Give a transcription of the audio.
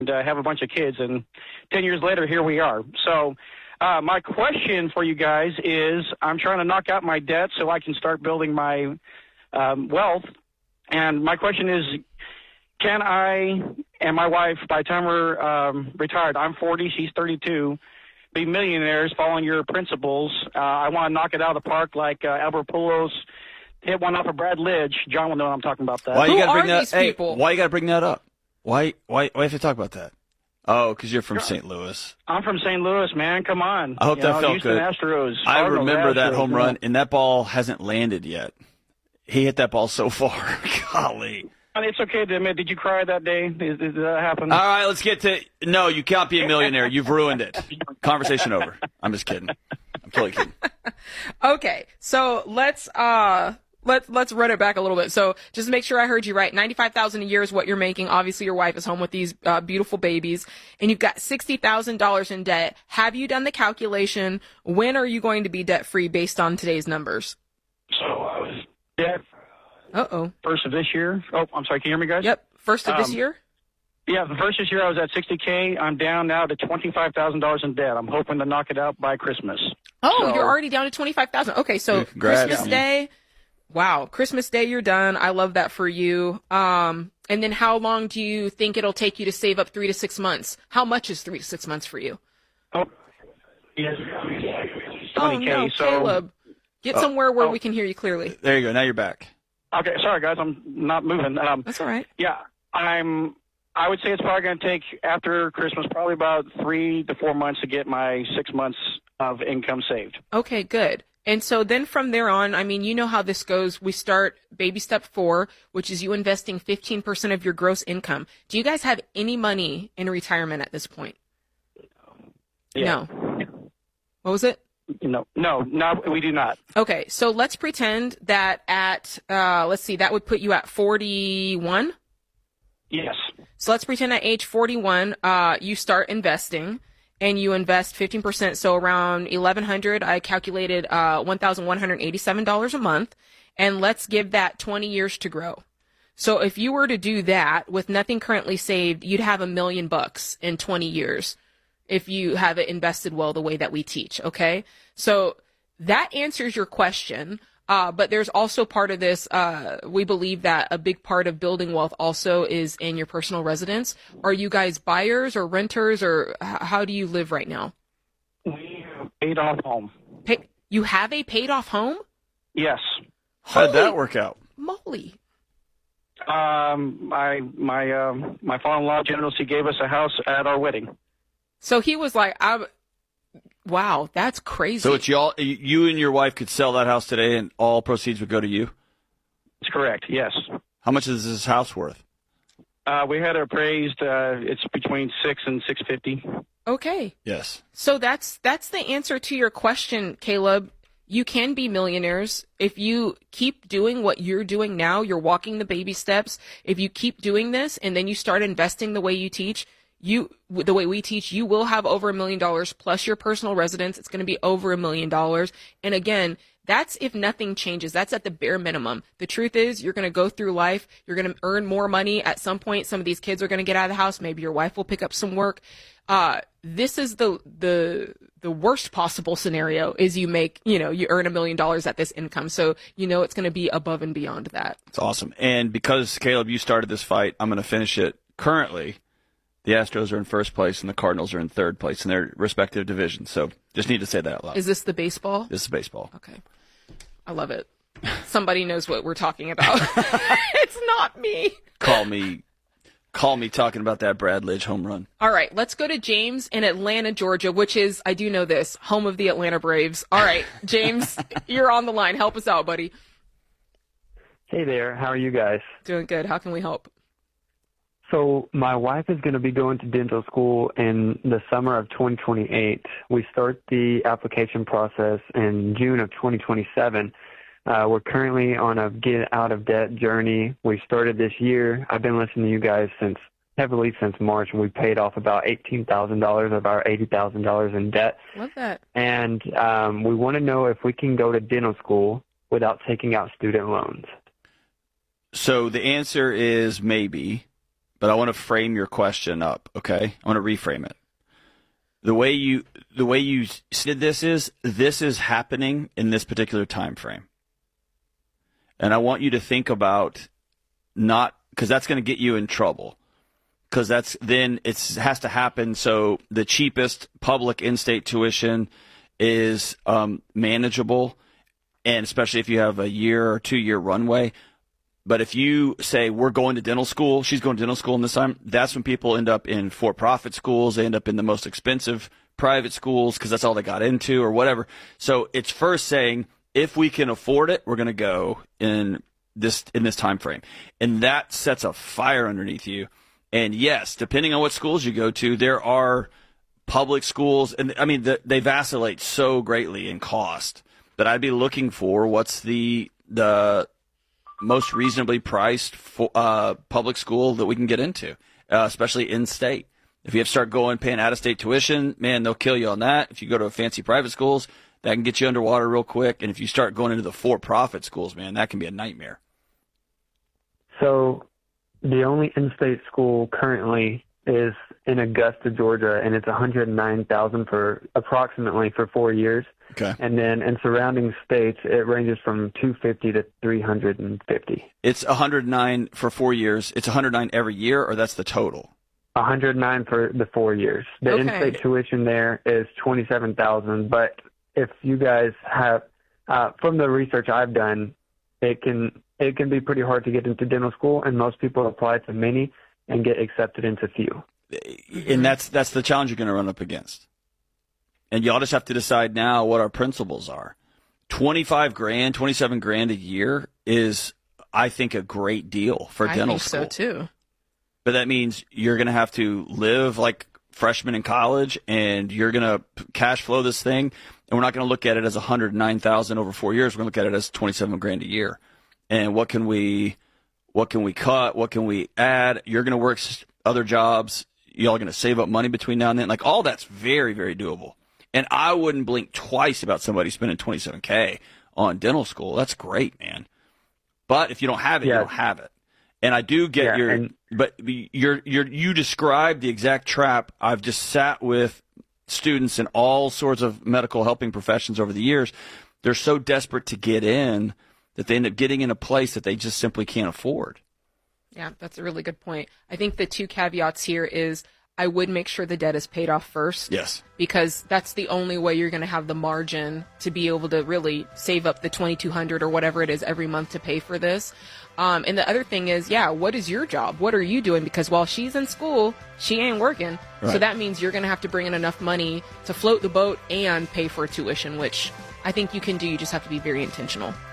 have a bunch of kids. And 10 years later, here we are. So my question for you guys is I'm trying to knock out my debt so I can start building my wealth. And my question is, can I and my wife, by the time we're retired, I'm 40, she's 32, be millionaires following your principles? I want to knock it out of the park like Albert Pujols hit one off of Brad Lidge. John will know what I'm talking about that. Why you gotta Who bring are that? these Hey, people? why you got to bring that up? Why have to talk about that? Oh, because you're from St. Louis. I'm from St. Louis, man. Come on. I hope that felt Houston good. Astros. I Cardinals, remember that Astros, home man. run, and that ball hasn't landed yet. He hit that ball so far. Golly. And it's okay to admit, did you cry that day? Did that happen? All right, let's get to – no, you can't be a millionaire. You've ruined it. Conversation over. I'm just kidding. I'm totally kidding. Okay, so let's run it back a little bit. So just to make sure I heard you right, $95,000 a year is what you're making. Obviously, your wife is home with these beautiful babies, and you've got $60,000 in debt. Have you done the calculation? When are you going to be debt free based on today's numbers? So I was dead first of this year. Oh, I'm sorry. Can you hear me, guys? Yep, first of this year. Yeah, the first this year I was at $60K. I'm down now to $25,000 in debt. I'm hoping to knock it out by Christmas. Oh, So- you're already down to $25,000. Okay, so Congrats. Christmas Day. Wow, Christmas Day, you're done. I love that for you. And then how long do you think it'll take you to save up 3 to 6 months? How much is 3 to 6 months for you? Oh, yes. Oh 20K. no, so, Caleb, get somewhere where we can hear you clearly. There you go. Now you're back. Okay, sorry guys, I'm not moving. That's all right. Yeah, I would say it's probably going to take after Christmas, probably about 3 to 4 months to get my 6 months of income saved. Okay, good. And so then from there on, I mean, you know how this goes. We start baby step 4, which is you investing 15% of your gross income. Do you guys have any money in retirement at this point? Yeah. No. What was it? No, we do not. Okay, so let's pretend that at, let's see, that would put you at 41. Yes. So let's pretend at age 41, you start investing and you invest 15%. So around $1,100, I calculated, $1,187 a month. And let's give that 20 years to grow. So if you were to do that with nothing currently saved, you'd have $1 million in 20 years. If you have it invested well the way that we teach, okay? So that answers your question, but there's also part of this, we believe that a big part of building wealth also is in your personal residence. Are you guys buyers or renters, or how do you live right now? We paid off home. You have a paid off home? Yes. How did that work out? Moly. My father-in-law generously gave us a house at our wedding. So he was like, wow, that's crazy. So it's you and your wife could sell that house today and all proceeds would go to you? That's correct, yes. How much is this house worth? We had it appraised, it's between $600,000 and $650,000. Okay. Yes. So that's the answer to your question, Caleb. You can be millionaires if you keep doing what you're doing now. You're walking the baby steps. If you keep doing this and then you start investing the way you teach, the way we teach, you will have over $1 million plus your personal residence. It's going to be over $1 million. And again, that's if nothing changes. That's at the bare minimum. The truth is you're going to go through life. You're going to earn more money at some point. Some of these kids are going to get out of the house. Maybe your wife will pick up some work. This is the worst possible scenario is you earn $1 million at this income. So, it's going to be above and beyond that. It's awesome. And because, Caleb, you started this fight, I'm going to finish it. Currently, the Astros are in first place and the Cardinals are in third place in their respective divisions. So just need to say that out loud. Is this the baseball? This is baseball. Okay. I love it. Somebody knows what we're talking about. It's not me. Call me talking about that Brad Lidge home run. All right, let's go to James in Atlanta, Georgia, which is, I do know this, home of the Atlanta Braves. All right, James, you're on the line. Help us out, buddy. Hey there. How are you guys? Doing good. How can we help? So my wife is going to be going to dental school in the summer of 2028. We start the application process in June of 2027. We're currently on a get out of debt journey. We started this year. I've been listening to you guys heavily since March, and we paid off about $18,000 of our $80,000 in debt. Love that. And we want to know if we can go to dental school without taking out student loans. So the answer is maybe, but I want to frame your question up, okay? I want to reframe it. The way you said this is happening in this particular time frame. And I want you to think about not, because that's going to get you in trouble. Because it has to happen. So the cheapest public in-state tuition is manageable, and especially if you have a year or 2 year runway. But if you say we're going to dental school, she's going to dental school in this time, that's when people end up in for-profit schools. They end up in the most expensive private schools because that's all they got into or whatever. So it's first saying, if we can afford it, we're going to go in this time frame. And that sets a fire underneath you. And yes, depending on what schools you go to, there are public schools, and I mean, they vacillate so greatly in cost that I'd be looking for what's the most reasonably priced public school that we can get into, especially in-state. If you have to start paying out-of-state tuition, man, they'll kill you on that. If you go to fancy private schools, that can get you underwater real quick. And if you start going into the for-profit schools, man, that can be a nightmare. So the only in-state school currently is in Augusta, Georgia, and it's $109,000 approximately for 4 years. Okay. And then in surrounding states, it ranges from $250 to $350. It's $109 for 4 years. It's $109 every year, or that's the total? $109 for the 4 years. The in-state tuition there is $27,000. But if you guys have, from the research I've done, it can be pretty hard to get into dental school, and most people apply to many and get accepted into few. And that's the challenge you're going to run up against. And y'all just have to decide now what our principles are. $25,000, $27,000 a year is, I think, a great deal for dental school. I think so too. But that means you're going to have to live like freshmen in college, and you're going to cash flow this thing. And we're not going to look at it as $109,000 over 4 years. We're going to look at it as $27,000 a year. And what can we cut? What can we add? You're going to work other jobs. Y'all are going to save up money between now and then. Like, all that's very, very doable. And I wouldn't blink twice about somebody spending $27,000 on dental school. That's great, man. But if you don't have it, you don't have it. And I do get you described the exact trap. I've just sat with students in all sorts of medical helping professions over the years. They're so desperate to get in that they end up getting in a place that they just simply can't afford. Yeah, that's a really good point. I think the two caveats here is I would make sure the debt is paid off first. Yes. Because that's the only way you're going to have the margin to be able to really save up the $2,200 or whatever it is every month to pay for this. And the other thing is, what is your job? What are you doing? Because while she's in school, she ain't working. Right. So that means you're going to have to bring in enough money to float the boat and pay for tuition, which I think you can do. You just have to be very intentional.